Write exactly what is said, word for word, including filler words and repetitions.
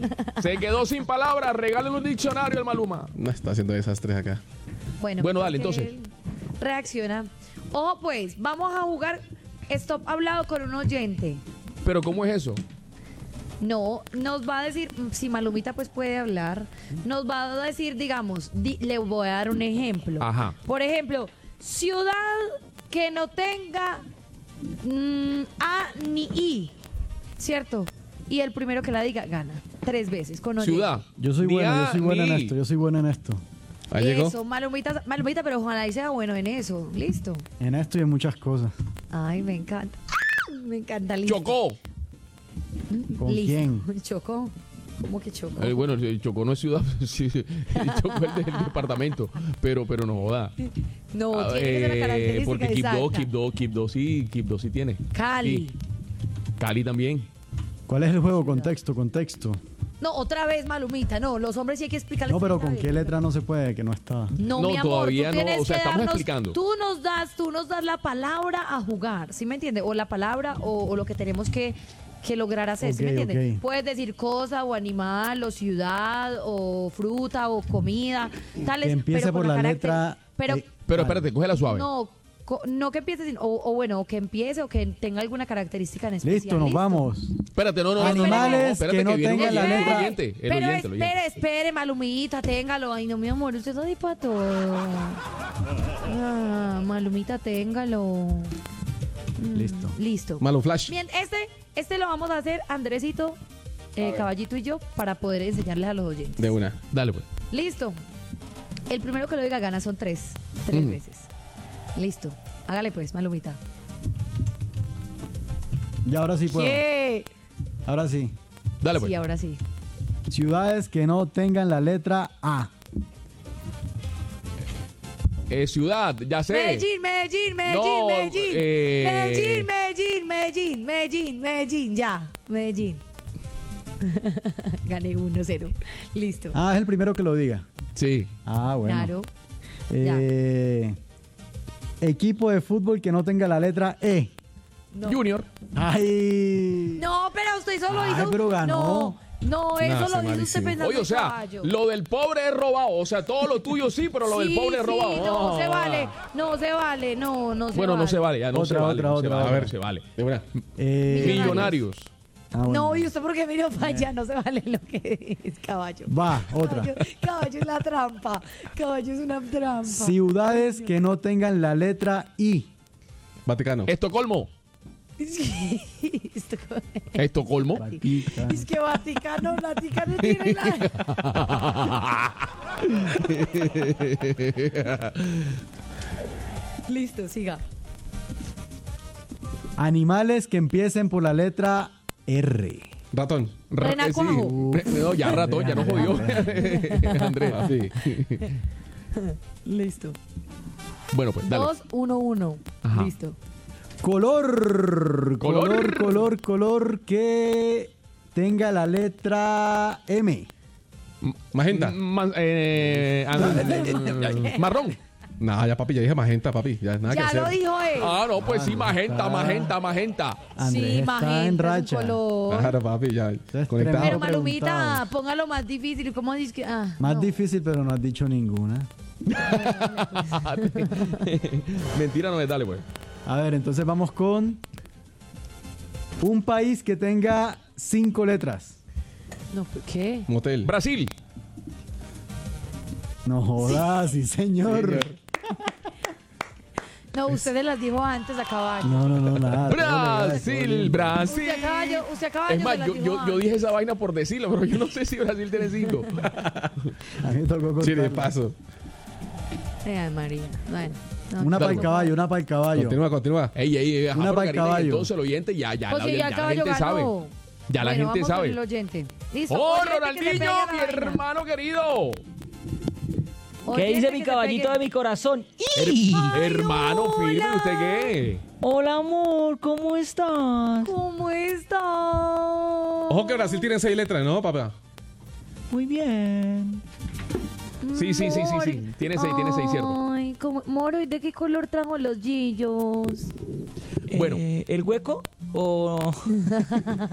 Se quedó sin palabras. Regálale un diccionario al Maluma. No, está haciendo desastres acá. Bueno, Bueno, pues dale, que entonces. él Reacciona. Ojo, pues, vamos a jugar Stop Hablado con un oyente. Pero ¿cómo es eso? No, nos va a decir, si Malumita pues puede hablar, nos va a decir, digamos, di- le voy a dar un ejemplo. Ajá. Por ejemplo, ciudad que no tenga mm, A ni I, ¿cierto? Y el primero que la diga gana. Tres veces con oyente. Ciudad. Yo soy Ni bueno, A, yo soy bueno en ni- esto, yo soy bueno en esto. Ahí llegó. Eso, Malumita, Malumita, pero ojalá y sea bueno en eso. Listo. En esto y en muchas cosas. Ay, me encanta. Me encanta. Listo. Chocó. ¿Con Listo. quién? Chocó. ¿Cómo que chocó? Eh, bueno, eh, Chocó no es ciudad, sí, sí, Chocó es del departamento, pero, pero no joda. no, Ah, tiene que ser una eh, característica porque Quibdó, exacta. Quibdó, Quibdó sí, Quibdó sí tiene. Cali. Sí. Cali también. ¿Cuál es el juego? Contexto, contexto. No, otra vez Malumita. No, los hombres sí hay que explicarles. No, pero otra ¿con vez. qué letra no se puede? Que no está. No, No, mi amor, todavía tú no, tienes o sea, que estamos darnos- explicando. Tú nos das, tú nos das la palabra a jugar, ¿sí me entiendes? O la palabra o, o lo que tenemos que, que lograr hacer, ¿sí me Ok, entiendes? ok. Puedes decir cosa o animal o ciudad o fruta o comida, tales, Que empiece pero por con la caracter- letra Pero E. Pero Vale. espérate, cógela suave. no, co- no que empiece, sin- o, o bueno, o que empiece o que tenga alguna característica en especial. Listo, nos vamos. Espérate, no, no, no, no, no, no, Animales espérate que no viene un tengan la oyente, letra- el oyente, el Pero oyente, el oyente. espere, espere, Malumita, téngalo. Ay, no, mi amor, usted está ahí para todo. Ah, Malumita, téngalo. Mm, Listo. Listo. Malo Flash. Bien, este, este lo vamos a hacer Andresito, eh, Caballito y yo para poder enseñarles a los oyentes. De una. Dale, pues. Listo. El primero que lo diga gana son tres. Tres Mm. veces. Listo. Hágale pues, Malumita. Y ahora sí puedo. ¿Qué? Ahora sí. Dale, pues. Sí, ahora sí. Ciudades que no tengan la letra A. Eh, ciudad, ya sé. Medellín, Medellín, Medellín, No, Medellín. eh. Medellín, Medellín, Medellín, Medellín, Medellín, ya. Medellín. Gané uno cero. Listo. Ah, es el primero que lo diga. Sí. Ah, bueno. Claro. Eh, equipo de fútbol que no tenga la letra E. No. Junior. Ay. No, pero usted solo Ay, hizo. pero ganó. No, no, eso No, lo está hizo usted malísimo. pensando Oye, o en sea, caballo. lo del pobre es robado. O sea, todo lo tuyo sí, pero lo del Sí, pobre es robado. sí, no, se vale. No se vale. No, no se Bueno, vale. no se vale, ya no Otra, se vale. otra, no se otra, vale, otra. no se vale. De una. Eh, Millonarios. ah, bueno. No, y usted porque miró para allá, no se vale lo que es caballo. Va, otra. Caballo, caballo es la trampa. Caballo es una trampa. Ciudades que no tengan la letra I. Vaticano. Estocolmo. Esto- Estocolmo. Vaticano. Es que Vaticano, Vaticano tiene la... Listo, siga. Animales que empiecen por la letra R. Ratón. Ra- Renacuajo. sí. No, ya ratón, ya no jodió. Andrés. Ah, sí. Listo. Bueno, pues dale. Dos, uno, uno. Ajá. Listo. Color. Color. Color, color, color que tenga la letra M. Magenta. Ma- eh, ah, marrón. No, ya papi, ya dije magenta, papi. Ya nada Ya que lo hacer. dijo él. Ah, no, pues sí, Ah, magenta, está. magenta, magenta. Andrés sí, está magenta, en es un racha. color. Claro, papi, ya. es Conectado. Pero tremendo. Malumita, preguntados. póngalo más difícil. ¿Cómo dices que? Ah, Más no. difícil, pero no has dicho ninguna. Mentira no es, dale, pues. A ver, entonces vamos con un país que tenga cinco letras. No, ¿qué? Motel. Brasil. No jodas, sí, señor. No, ustedes las dijo antes a caballo. No, no, no, nada. todo legal, Brasil, todo Brasil. Usted a caballo, usted a caballo. Es más, se las yo, dijo yo, yo antes. dije esa vaina por decirlo, pero yo no sé si Brasil tiene cinco. legal. A mí me tocó Sí, de contarlo. paso. Ay, María. Bueno. no. Una para Dale, el caballo, una para el caballo. Continúa, continúa. Ey, ey, ey, ajá, Una pero para el Karina, caballo. Entonces el oyente ya, ya, Pues la, sí, ya ya la caballo gente ganó. sabe. Ya la Bueno, gente vamos sabe. con el oyente. Listo. ¡Oh, oyente que se Ronaldinho, pegue la mi vaina. hermano querido! ¿Qué Oyente dice que mi se caballito pegue. de mi corazón? Her- hermano, firme, hola. ¿usted qué? Hola, amor, ¿cómo estás? ¿Cómo está? Ojo que Brasil tiene seis letras, ¿no, papá? Muy bien. Sí, sí, sí, sí, sí. Tiene seis, tiene seis, cierto. Ay, como, Moro, ¿y de qué color trajo los gillos? Bueno. Eh, ¿el hueco o